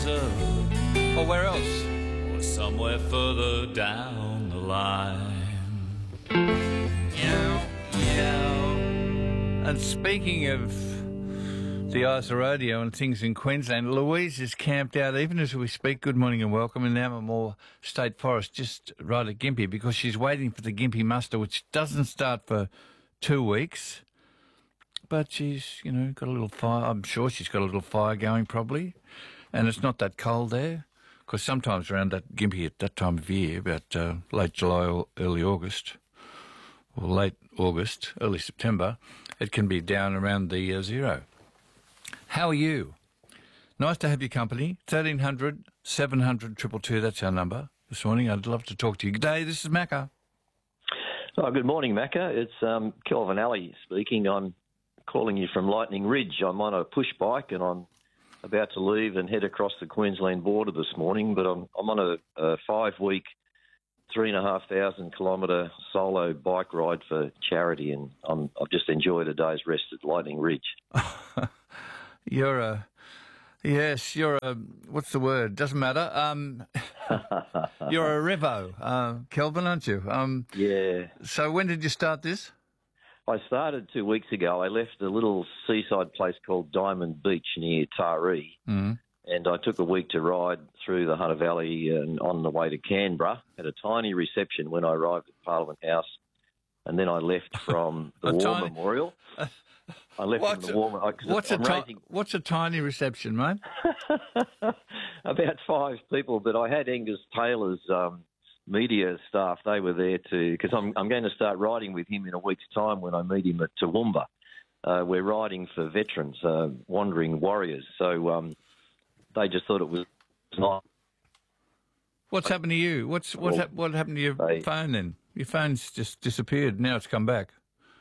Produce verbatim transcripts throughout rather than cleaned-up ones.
reserve, or where else, or somewhere further down the line. Yeah, yeah. And speaking of the Isa Rodeo and things in Queensland, Louise is camped out even as we speak. Good morning and welcome in Ammermoor State Forest, just right at Gympie, because she's waiting for the Gympie muster, which doesn't start for two weeks. But she's, you know, got a little fire. I'm sure she's got a little fire going probably. And it's not that cold there, because sometimes around that Gympie at that time of year, about uh, late July or early August, or late August, early September, it can be down around the uh, zero. How are you? Nice to have your company. thirteen hundred, seven hundred, two two two, that's our number this morning. I'd love to talk to you. Good day, this is Macca. Oh, good morning, Macca. It's um, Kelvin Alley speaking. I'm calling you from Lightning Ridge. I'm on a push bike and I'm about to leave and head across the Queensland border this morning, but I'm, I'm on a, a five-week, three and a half thousand kilometre solo bike ride for charity, and I'm, I've just enjoyed a day's rest at Lightning Ridge. You're a, yes, you're a, what's the word? Doesn't matter. Um, you're a revo, uh, Kelvin, aren't you? Um, yeah. So when did you start this? I started two weeks ago. I left a little seaside place called Diamond Beach near Taree, mm. and I took a week to ride through the Hunter Valley and on the way to Canberra. Had a tiny reception when I arrived at Parliament House, and then I left from the War tiny... Memorial. I left what's from the War. A, what's, a ti- raising... what's a tiny reception, mate? About five people, but I had Angus Taylor's um, media staff. They were there to, because I'm, I'm going to start riding with him in a week's time when I meet him at Toowoomba. Uh, we're riding for veterans, uh, wandering warriors. So um, they just thought it was nice. What's happened to you? What's what's well, ha- what happened to your they, phone then? Your phone's just disappeared. Now it's come back.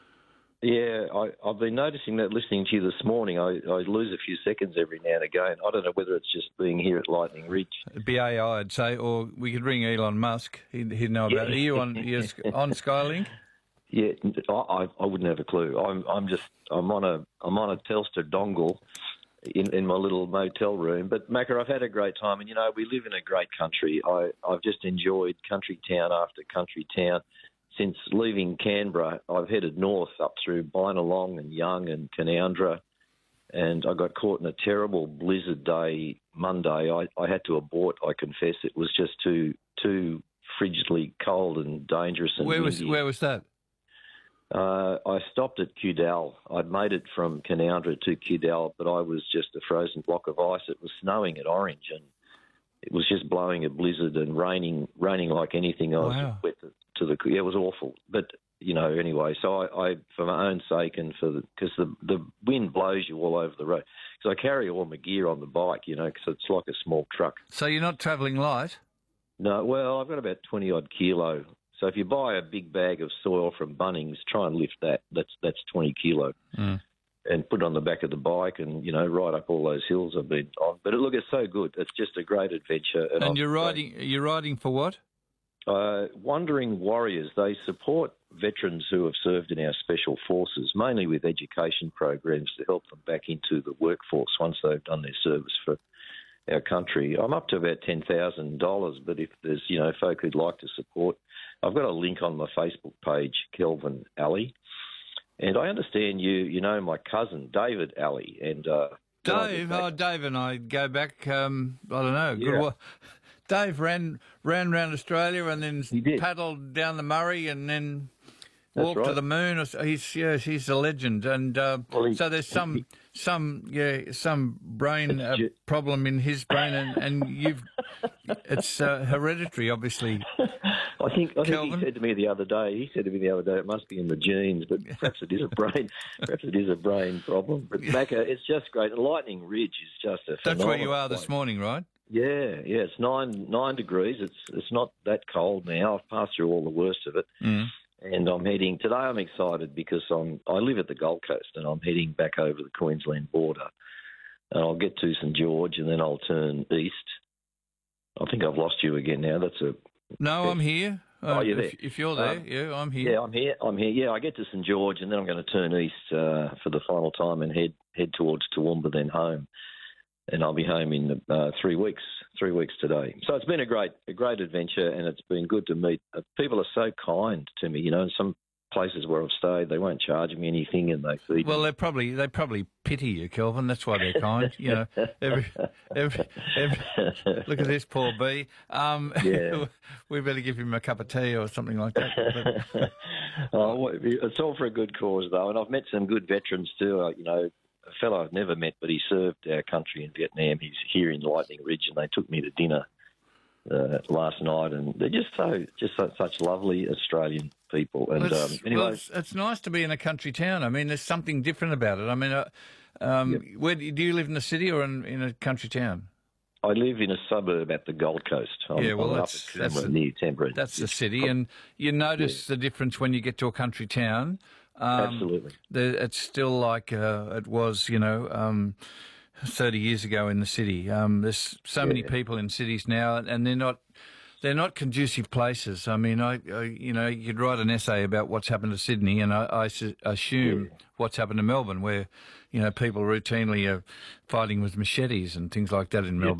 Yeah, I, I've been noticing that listening to you this morning. I, I lose a few seconds every now and again. I don't know whether it's just being here at Lightning Ridge. It'd be A I, I'd say, or we could ring Elon Musk. He'd, he'd know about yeah. it. Are you on, you're on Skylink? Yeah, I, I wouldn't have a clue. I'm I'm just I'm on a I'm on a Telstra dongle in, in my little motel room. But Macca, I've had a great time, and you know we live in a great country. I I've just enjoyed country town after country town. Since leaving Canberra, I've headed north up through Bynalong and Young and Canowindra, and I got caught in a terrible blizzard day Monday. I, I had to abort, I confess. It was just too too frigidly cold and dangerous. And where was windy. where was that? Uh, I stopped at Cudal. I'd made it from Canowindra to Cudal, but I was just a frozen block of ice. It was snowing at Orange, and it was just blowing a blizzard and raining, raining like anything. I was wow. wet to, to the. Yeah, it was awful. But you know, anyway. So I, I for my own sake, and for the because the the wind blows you all over the road. Because I carry all my gear on the bike, you know, because it's like a small truck. So you're not travelling light? No. Well, I've got about twenty odd kilo. So if you buy a big bag of soil from Bunnings, try and lift that. That's that's twenty kilo. Mm. And put it on the back of the bike and, you know, ride up all those hills I've been on. But look, it's so good. It's just a great adventure. And, and you're I'm, riding You're riding for what? Uh, Wandering Warriors. They support veterans who have served in our special forces, mainly with education programs to help them back into the workforce once they've done their service for our country. I'm up to about ten thousand dollars, but if there's, you know, folk who'd like to support, I've got a link on my Facebook page, Kelvin Alley. And I understand you, you know, my cousin, David Alley. And uh, Dave, oh, Dave and I go back, um, I don't know. Yeah. Good, well, Dave ran ran around Australia and then He did. paddled down the Murray and then That's walked to right. the moon. He's yes, he's a legend. And uh, Well, he- so there's some he- some yeah some brain uh, Ju- problem in his brain, and, and you've it's uh, hereditary, obviously. I think I think Kelvin? he said to me the other day. He said to me the other day, it must be in the genes, but perhaps it is a brain. Perhaps it is a brain problem. But Macca, it's just great. Lightning Ridge is just a. That's where you phenomenal are this place. morning, right? Yeah, yeah. It's nine nine degrees. It's it's not that cold now. I've passed through all the worst of it, Mm. and I'm heading today. I'm excited because I'm I live at the Gold Coast, and I'm heading back over the Queensland border, and I'll get to St George, and then I'll turn east. I think I've lost you again now. That's a No, I'm here. Uh, Oh, you're if, there. if you're there, Um, yeah, I'm here. Yeah, I'm here. I'm here. Yeah, I get to St George, and then I'm going to turn east uh, for the final time and head head towards Toowoomba, then home. and I'll be home in uh, three weeks. Three weeks today. So it's been a great, a great adventure, and it's been good to meet. Uh, people are so kind to me. You know, in some places where I've stayed, they won't charge me anything, and they feed Well, me. they probably they probably pity you, Kelvin. That's why they're kind. You know, every, every, every, look at this poor bee. Um, Yeah. we better give him a cup of tea or something like that. But, oh, well, it's all for a good cause, though, and I've met some good veterans too. Uh, you know, a fellow I've never met, but he served our country in Vietnam. He's here in Lightning Ridge, and they took me to dinner uh, last night, and they're just so, just so, such lovely Australian people. And well, um, it's, anyway, well, it's, it's nice to be in a country town. I mean, there's something different about it. I mean, uh, um, Yep. where do you, do you live in the city or in, in a country town? I live in a suburb at the Gold Coast. I'm, Yeah, well, I'm that's- up at that's Coomera, a- near Tempera. That's the city, and you notice the difference when you get to a country town. Um, Absolutely. the, it's still like uh, it was, you know, um, thirty years ago in the city. Um, there's so many Yeah. people in cities now, and they're not they're not conducive places. I mean, I, I you know, you could write an essay about what's happened to Sydney, and I, I su- assume Yeah. what's happened to Melbourne, where you know people routinely are fighting with machetes and things like that in Melbourne.